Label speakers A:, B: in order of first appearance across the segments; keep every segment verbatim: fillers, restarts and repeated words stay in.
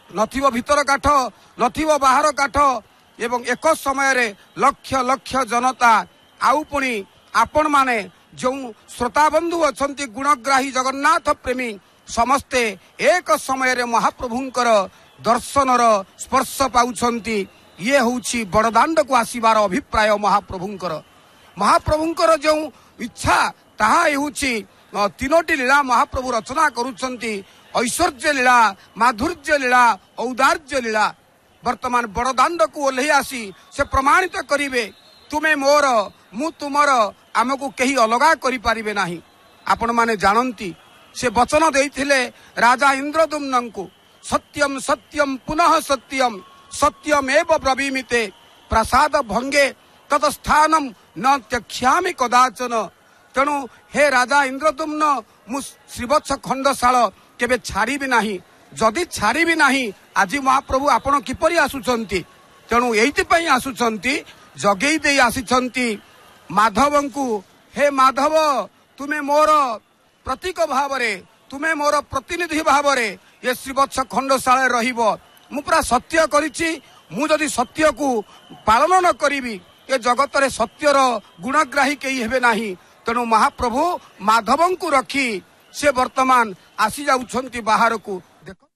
A: नथिबो भीतर काठ नथिबो बाहर काठ एवं एक समय लक्ष लक्ष जनता आउ पुणी आपण माने जो श्रोता बंधु अछंती गुणग्राही जगन्नाथ प्रेमी समस्ते एक समय महाप्रभुंकर दर्शनर स्पर्श पाउछंती। ये होउछि बड़दाण्ड को आसीबार अभिप्राय महाप्रभुंकर महाप्रभुंकर जो इच्छा ताहा होउछि तीनोटी लीला महाप्रभु रचना करुछंती ऐश्वर्य लीला माधुर्य लीला औदार्य लीला। वर्तमान बड़दाण्ड को ओल्हे आसी से प्रमाणित करिवे तुमे मोर मु तुमर आमको कहीं अलगा करि पारिबे नाही। आपण माने जानंती से वचन देइथिले राजा इंद्रदुम्न को सत्यम सत्यम पुनः सत्यम सत्यमेव ब्रवीमिते प्रसाद भंगे तत्स्थानम न त्यक्ष्यामि कदाचन। तेणु हे राजा इंद्रदुम्न मु श्रीवत्स खंडशाल केबे छाड़िबि नाही। जदि छाड़िबि नाही आज महाप्रभु आपण किपरि आसुचंती। तेणु एइति पई आसुचंती जगेई देई आसीचंती माधवंकु हे माधव तुमे मोर प्रतीक भावरे तुमे मोर प्रतिनिधि भावरे ये श्रीवत्स खंडशाला रहिबो। मु पूरा सत्य करिछि मु जदि सत्य को पालन न करिबि ये जगत रे सत्यर गुणग्राही केही हेबे नाही। तेणु महाप्रभु माधवंकु रखी से वर्तमान आसी जाउछंती बाहर को। देखो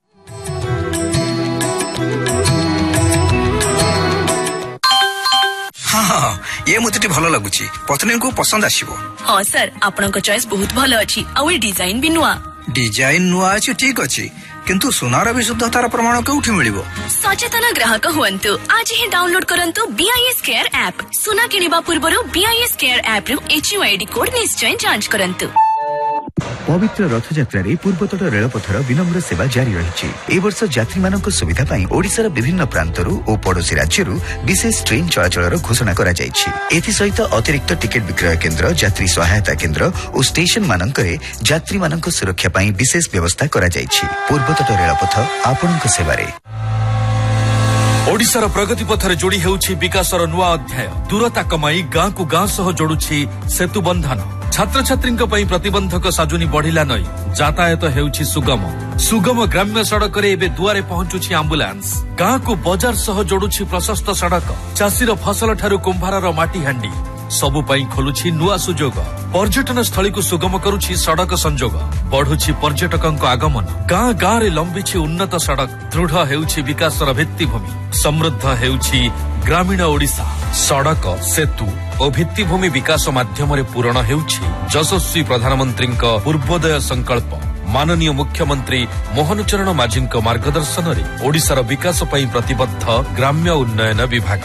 B: हाँ हाँ ये मुझे भल लगुची पत्नी को पसंद आसीबो।
C: हाँ सर आपनका चॉइस बहुत भल अछि आ ए डिजाइन भी नुआ
B: डिजाइन नुआ अछि ठीक अछि किंतु सुनार विशुद्धतार प्रमाण केउठी मिलिबो।
C: सचेतन ग्राहक हुअन्तु आज ही डाउनलोड करंतु बीआईएस केयर ऐप। सुना किनिबा पूर्वरु बीआईएस केयर ऐप रु एचयूआईडी कोड निश्चय जांच करंतु।
D: पवित्र रथयात्रा पूर्वतट रेलपथर विनम्र सेवा जारी रही। ए वर्ष यात्री मानक सुविधा पाई ओडिशार विभिन्न प्रांतरू और पड़ोसी राज्यरू विशेष ट्रेन चलाचल घोषणा करा जायछि। एथि सहित अतिरिक्त टिकेट विक्रय केन्द्र यात्री सहायता केन्द्र और स्टेशन मानकरे यात्री मानक सुरक्षा पाई विशेष व्यवस्था करा जायछि। पूर्वतट रेलपथ आपणक सेवारे।
E: ओडिशार प्रगति पथरे जोड़ी हेउछि विकासर नुआ अध्याय। दूरता कमाई गाँ को गाँ सह जोड़ुछि सेतु बंधन। छात्र छात्री प्रतिबंधक साजुनी बढ़िला नई यातायात हेउछि सुगम सुगम ग्राम्य सड़क रे एबे दुआरे पहुंचुछि आम्बुलांस। गाँ को बाजार सह जोड़ुछि प्रशस्त सड़क। चाषीर फसल ठारू कुंभारर माटी हांडी सबु पाई खोलुछि नुआ सुजोग। पर्यटन स्थली को सुगम करुछि सड़क संजोग। बढ़ुछि पर्यटकଙ୍କ आगमन। गाँ गाँ रे लंबिछि उन्नत सड़क। दृढ़ हेउछि विकासर भित्तिभूमि। समृद्ध हेउछि ग्रामीण ओडिशा। सड़क सेतु और भित्तिभूमि विकास माध्यम पूरण हेउछि यशस्वी प्रधानमंत्रीଙ୍କ पूर्वोदय संकल्प। माननीय मुख्यमंत्री मोहन चरण माझीଙ୍କ मार्गदर्शन रे ओडिशार विकास पई प्रतिबद्ध ग्राम्य उन्नयन विभाग।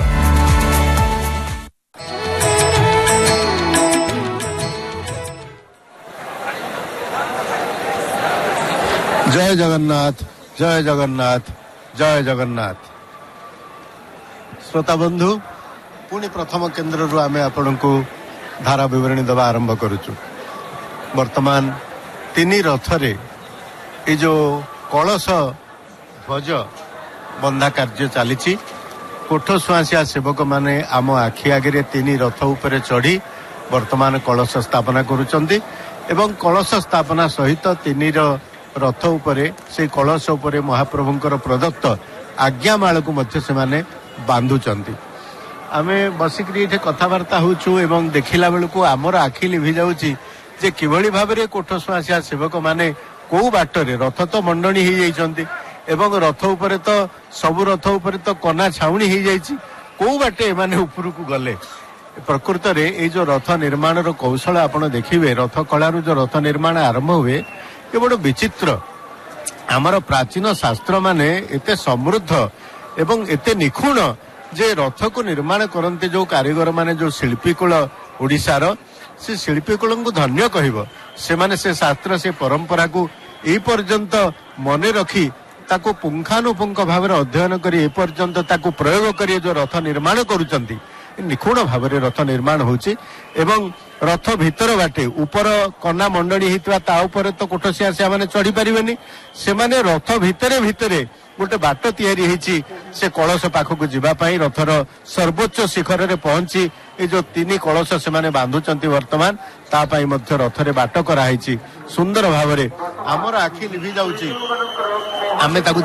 F: जय जगन्नाथ जय जगन्नाथ जय जगन्नाथ। श्रोता बंधु पुणी प्रथम केन्द्र रु आमे आपनकु धारा विवरणी दबा आरंभ करुचु। वर्तमान तीन रथरे ये जो कलश ध्वज बंधा कार्य चली कोठ सुआसिया सेवक माने आम आखि आगे तीन रथ उपरे चढ़ी वर्तमान कलश स्थापना करुचंती एवं कलश स्थापना सहित तीन रथ उपरे से कलश उपरे महाप्रभुंकर प्रदत्त आज्ञामाल को मध्य से माने बांधुचंती। आमे बसिकरी एठे कथबार्ता होचु एवं देखिला बेलू आमर आखि लिभि जाउची जे किभଳି भाबरे कोठ सुआसिया सेवक माने को बाटरे रथ तो मंडणी ही जाइछंती एवं रथ उपरे तो सब रथ उपरे तो कना छाउणी ही जाइछि को बाटे माने ऊपर को गले। प्रकृत रे ए जो रथ निर्माण रो कौशल आपण देखिबे रथ कलारु जो रथ निर्माण आरंभ हुए ये बड़ विचित्र। आमर प्राचीन शास्त्र माने एते समृद्ध एवं एते निखुण जे रथ को निर्माण करते जो कारीगर माने जो शिल्पी कुल ओडिशार से शिल्पी कुल को धन्य कहब। से माने से शास्त्र से परंपरा को ए पर्यंत मने रखी ताको पुंखानुपुंख भाव अध्ययन करी ए पर्यंत ताको प्रयोग करी जो रथ निर्माण करुचंती निखुण भाव रथ निर्माण होची एवं रथ भीतर बाटे ऊपर कना मंडणी हितवा ता ऊपर तो कोठसिया से माने चढ़ी परिबेनी से माने रथ भितरे भितरे गोटे बाट तैयारी हेची से कलश पाखक जिबा पई रथर सर्वोच्च शिखर रे पहुंची ए जो तीन कलश से माने बांधुचंती वर्तमान ता पई मध्य रथरे बाट करा हेची सुंदर भाव रे हमर आखि लिभि जाउची आमे ताकु